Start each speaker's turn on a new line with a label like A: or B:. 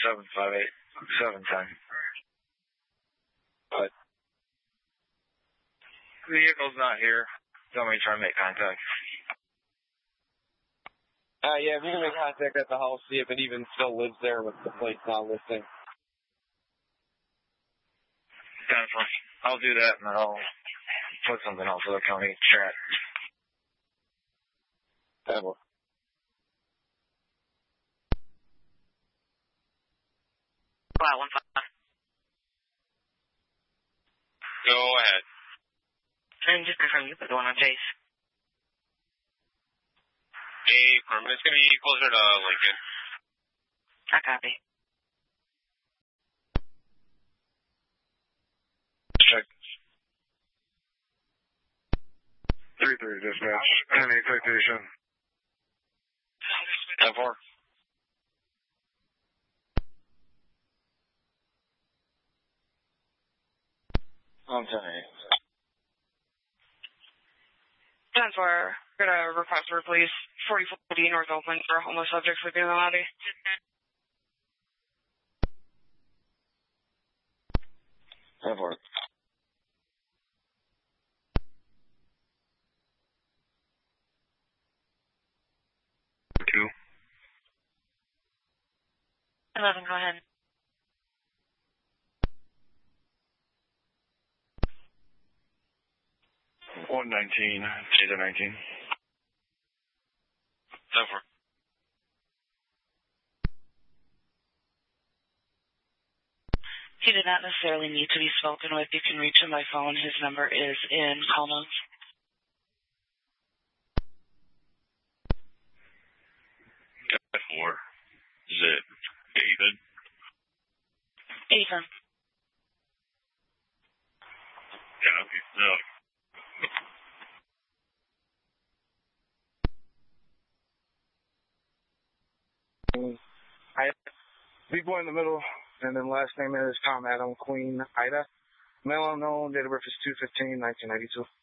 A: 758-710. But the vehicle's not here. Tell me to try to make contact.
B: Yeah, if you can make contact at the house, see if it even still lives there with the plates not listing.
A: I'll do that, and I'll put something else for the county chat.
B: Ever.
C: Wow, 1-5.
B: Go ahead.
C: And just confirm you put the one on Chase.
B: Affirm. It's going to be closer to Lincoln.
C: I copy.
A: Check. 3-3 dispatch. Any citation? 10-4. On 10-8.
C: 10-4. Got a request for police 4040 North Oakland for a homeless subject sleeping in the lobby.
A: 10-4. Two.
C: 11, go ahead.
A: $119, Taser 19.
B: 10-4.
C: He did not necessarily need to be spoken with. You can reach him by phone. His number is in call notes.
B: 10-4. Is it David?
C: Ethan.
B: Copy. No.
A: B-boy in the middle, and then last name is Tom Adam Queen Ida. Male unknown, date of birth is 2/15/1992.